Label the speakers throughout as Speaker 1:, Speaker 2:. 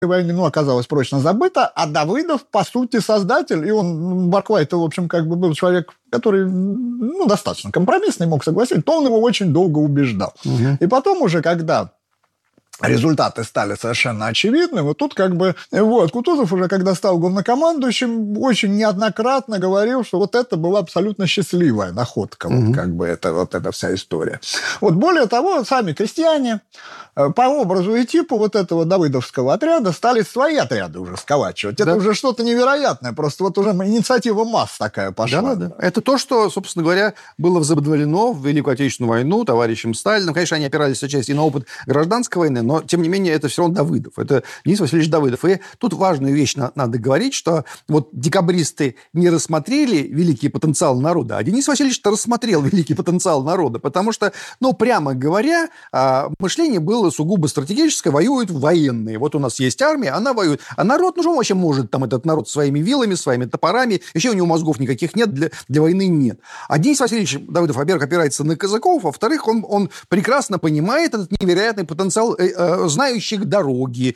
Speaker 1: войны, оказалось прочно забыто, а Давыдов, по сути, создатель, и он, Барклай-то, в общем, как бы был человек, который, достаточно компромиссный, мог согласиться, то он его очень долго убеждал. Угу. И потом уже, когда результаты стали совершенно очевидны. Вот тут Кутузов уже, когда стал главнокомандующим, очень неоднократно говорил, что вот это была абсолютно счастливая находка, эта вся история. Более того, сами крестьяне по образу и типу этого давыдовского отряда стали свои отряды уже сколачивать. Да. Это уже что-то невероятное, просто уже инициатива масс такая пошла.
Speaker 2: Да. Это то, что, собственно говоря, было возобновлено в Великую Отечественную войну товарищем Сталиным. Конечно, они опирались отчасти и на опыт гражданской войны, но, тем не менее, это все равно Давыдов. Это Денис Васильевич Давыдов. И тут важную вещь надо говорить, что декабристы не рассмотрели великий потенциал народа, а Денис Васильевич-то рассмотрел великий потенциал народа, потому что, прямо говоря, мышление было сугубо стратегическое, воюют военные. Вот у нас есть армия, она воюет. А народ, что он вообще может, этот народ своими вилами, своими топорами, еще у него мозгов никаких нет, для войны нет. А Денис Васильевич Давыдов, во-первых, опирается на казаков, во-вторых, он прекрасно понимает этот невероятный потенциал знающих дороги,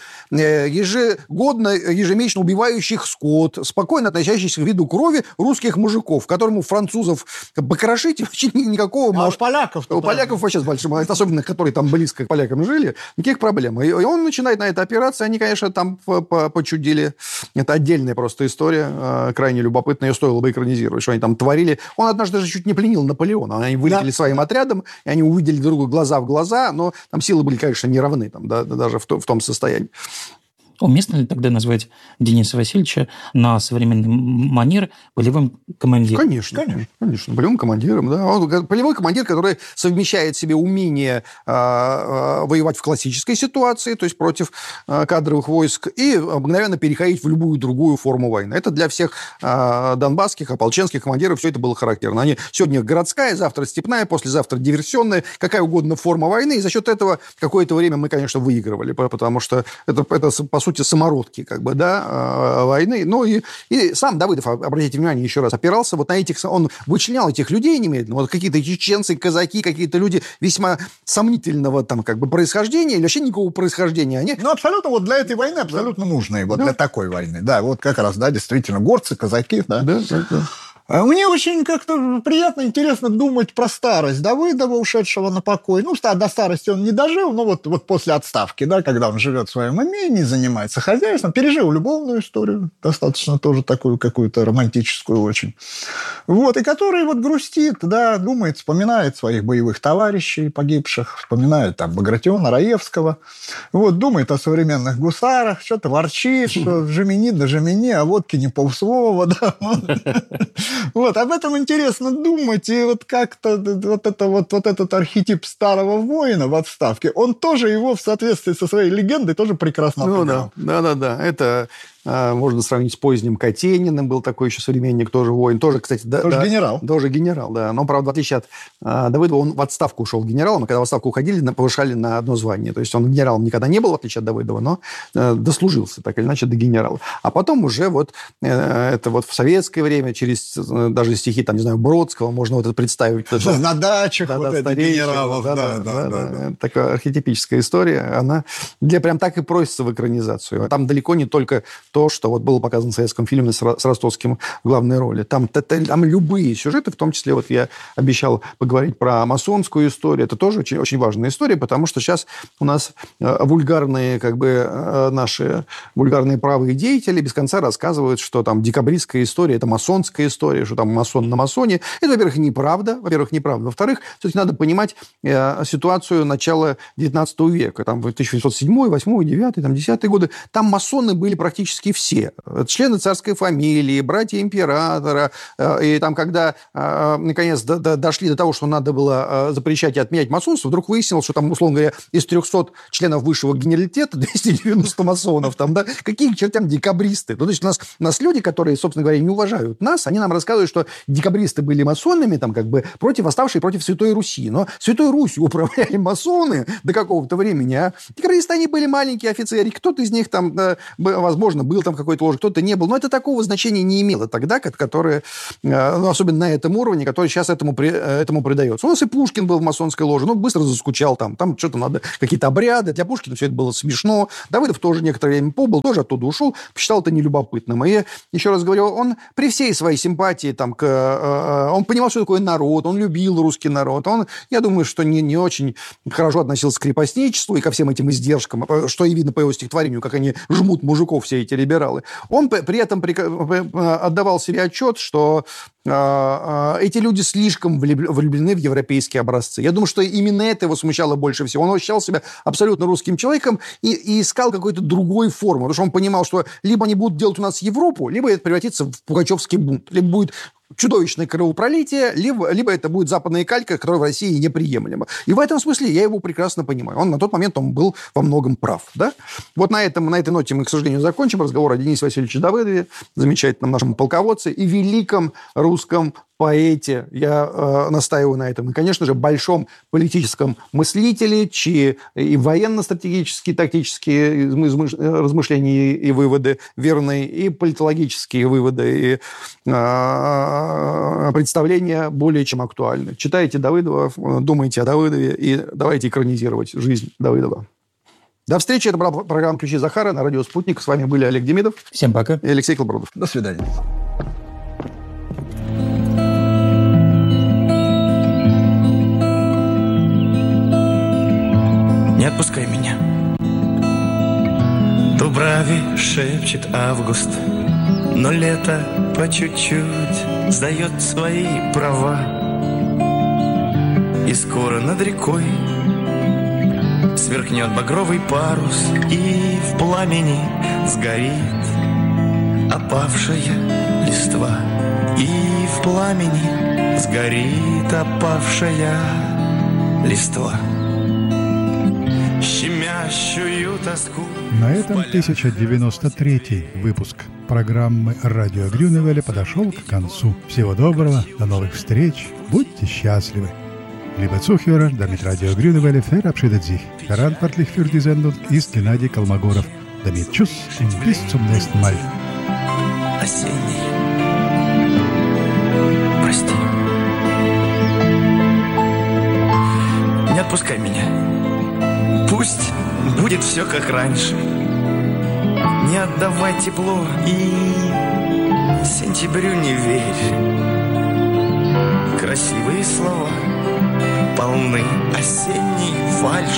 Speaker 2: ежемесячно убивающих скот, спокойно относящихся к виду крови русских мужиков, которому французов покрошить вообще никакого...
Speaker 1: А уж поляков...
Speaker 2: У поляков вообще с большим... Особенно, которые там близко к полякам жили, никаких проблем. И он начинает на это опираться, они, конечно, там почудили. Это отдельная просто история, крайне любопытная, ее стоило бы экранизировать, что они там творили. Он однажды даже чуть не пленил Наполеона. Они вылетели своим отрядом, и они увидели друг друга глаза в глаза, но там силы были, конечно, не равны, даже в том состоянии.
Speaker 3: Уместно ли тогда назвать Дениса Васильевича на современный манер полевым командиром?
Speaker 2: Конечно. Полевым командиром, да. Он полевой командир, который совмещает в себе умение воевать в классической ситуации, то есть против кадровых войск, и мгновенно переходить в любую другую форму войны. Это для всех донбасских, ополченских командиров все это было характерно. Они сегодня городская, завтра степная, послезавтра диверсионная, какая угодно форма войны, и за счет этого какое-то время мы, конечно, выигрывали, потому что это по сути, самородки, войны. И сам Давыдов, обратите внимание, еще раз, опирался на этих... Он вычленял этих людей немедленно. Какие-то чеченцы, казаки, какие-то люди весьма сомнительного происхождения или вообще никакого происхождения. Они...
Speaker 1: абсолютно для этой войны абсолютно нужные. Для такой войны. Да, как раз, действительно, горцы, казаки. Да. Мне очень как-то приятно, интересно думать про старость Давыдова, ушедшего на покой. До старости он не дожил, но после отставки, когда он живет в своем имении, занимается хозяйством, пережил любовную историю, достаточно тоже такую какую-то романтическую очень. И который грустит, думает, вспоминает своих боевых товарищей погибших, вспоминает Багратиона, Раевского, думает о современных гусарах, что-то ворчит, что Жемини да Жемини, а водки не полслова, об этом интересно думать, и как-то этот архетип старого воина в отставке, он тоже его в соответствии со своей легендой тоже прекрасно определял.
Speaker 2: Да. Это можно сравнить с поздним Катениным, был такой еще современник, тоже воин, тоже, кстати...
Speaker 1: Генерал.
Speaker 2: Тоже генерал, да. Но, правда, в отличие от Давыдова, он в отставку ушел генералом, а когда в отставку уходили, повышали на одно звание. То есть он генералом никогда не был, в отличие от Давыдова, но дослужился, так или иначе, до генерала. А потом уже это в советское время, через даже стихи, Бродского, можно это представить.
Speaker 1: На дачах генералов.
Speaker 2: Да. Такая архетипическая история, она прям так и просится в экранизацию. Там далеко не только то, что было показано в советском фильме с Ростовским в главной роли. Там любые сюжеты, в том числе, я обещал поговорить про масонскую историю. Это тоже очень, очень важная история, потому что сейчас у нас вульгарные, наши вульгарные правые деятели без конца рассказывают, что декабристская история – это масонская история, что масон на масоне. Это, во-первых, неправда. Во-вторых, все-таки надо понимать ситуацию начала XIX века. 1807, 8, 9, 10 годы. Там масоны были практически все. Члены царской фамилии, братья императора. И когда, наконец, дошли до того, что надо было запрещать и отменять масонство, вдруг выяснилось, что условно говоря, из 300 членов высшего генералитета 290 масонов. Какие к чертям декабристы? То есть у нас люди, которые, собственно говоря, не уважают нас, они нам рассказывают, что декабристы были масонами, восставшие против Святой Руси. Но Святой Русью управляли масоны до какого-то времени, а декабристы, они были маленькие офицеры. Кто-то из них, возможно, был был там в какой-то ложе, кто-то не был. Но это такого значения не имело тогда, которое, особенно на этом уровне, который сейчас этому придается. У нас и Пушкин был в масонской ложе, быстро заскучал там что-то надо, какие-то обряды. Для Пушкина все это было смешно. Давыдов тоже некоторое время побыл, тоже оттуда ушел, посчитал это нелюбопытным. И, еще раз говорю, он при всей своей симпатии он понимал, что такое народ, он любил русский народ. Он, я думаю, что не очень хорошо относился к крепостничеству и ко всем этим издержкам, что и видно по его стихотворению, как они жмут мужиков, все эти либералы. Он при этом отдавал себе отчет, что эти люди слишком влюблены в европейские образцы. Я думаю, что именно это его смущало больше всего. Он ощущал себя абсолютно русским человеком и искал какой-то другой формы. Потому что он понимал, что либо они будут делать у нас Европу, либо это превратится в пугачевский бунт. Либо будет чудовищное кровопролитие, либо это будет западная калька, которая в России неприемлема. И в этом смысле я его прекрасно понимаю. На тот момент он был во многом прав. Да? Вот на этой ноте мы, к сожалению, закончим разговор о Денисе Васильевиче Давыдове, замечательном нашем полководце и великом русском поэте. Я настаиваю на этом. И, конечно же, большом политическом мыслителе, чьи и военно-стратегические, тактические размышления и выводы верные, и политологические выводы, и представления более чем актуальны. Читайте Давыдова, думайте о Давыдове и давайте экранизировать жизнь Давыдова. До встречи. Это была программа «Ключи Захара» на радио «Спутник». С вами были Олег Демидов.
Speaker 3: Всем пока.
Speaker 2: И Алексей Колбродов.
Speaker 1: До свидания.
Speaker 4: Не отпускай меня. Дубраве шепчет август, но лето по чуть-чуть сдает свои права. И скоро над рекой сверкнет багровый парус, и в пламени сгорит опавшая листва. И в пламени сгорит опавшая листва. Щемящую тоску.
Speaker 5: На этом 1093 выпуск программы «Радио Грюневеля» подошел к концу. Всего доброго, до новых встреч, будьте счастливы. Liebe Zuhörer, damit Radio Grünewelle verabschiedet sich. Verantwortlich für die Sendung ist Gennady Kolmogorov. Damit tschüss und bis zum nächsten Mal.
Speaker 4: Осенний. Прости. Не отпускай меня. Пусть будет все как раньше. Не отдавай тепло и сентябрю не верь. Красивые слова полны осенней фальши.